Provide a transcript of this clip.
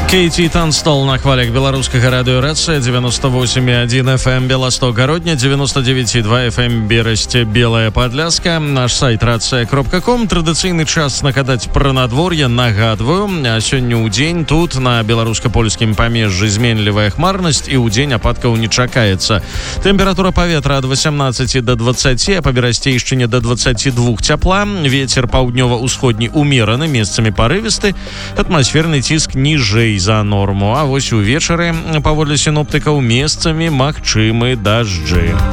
Кейти Танстол на хвалях беларускага радыёрацыя 98,1 FM Беласток Гародня, 99,2 FM Берасць Белая Падляска. Наш сайт рацыя.ком. Традыцыйны час нагадаць пра надвор'е. Нагадваю, сёння ў дзень тут на беларуска-польскім памежжы зменлівая хмарнасць і ў дзень ападкаў не чакаецца. Тэмпература паветра ад 18 до 20, а па Берасцейшчыне до 22 цяпла. Вецер паўднёва-ўсходні умераны, месцамі парывісты. Атмасферны ціск ніжэй за норму, а вось увечары, паводле сіноптыкаў, месцамі магчымы дажджы.